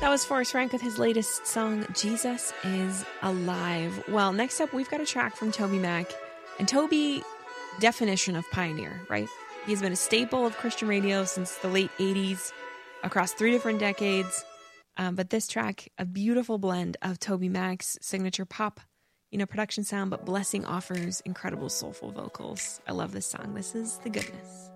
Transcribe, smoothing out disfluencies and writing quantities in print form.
That was Forrest Frank with his latest song, Jesus is Alive. Well, next up, we've got a track from TobyMac. And Toby, definition of pioneer, right? He's been a staple of Christian radio since the late 80s, across 3 different decades. But this track, a beautiful blend of TobyMac's signature pop, production sound, but Blessing offers incredible soulful vocals. I love this song. This is The Goodness.